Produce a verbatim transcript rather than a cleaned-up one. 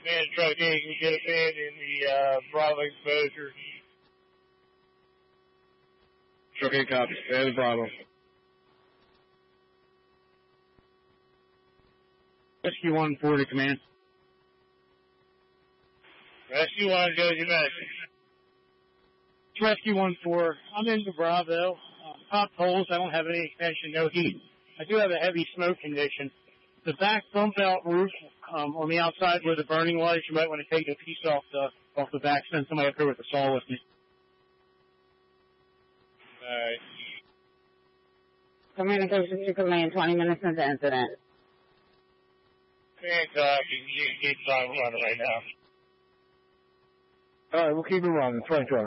Man, truck eight, can you get a man in the uh, Bravo exposure? Truck eight copies. There's Bravo. Rescue one four to command. Rescue one, go to your message. Rescue one four. I'm into Bravo. Uh, top holes. I don't have any extension, no heat. I do have a heavy smoke condition. The back bump out roof um, on the outside where the burning was, you might want to take a piece off the off the back. Send somebody up here with a saw with me. All right. Communications to command, twenty minutes into incident. Hancock, you can keep on running right now. All right, we'll keep it running. twenty twelve.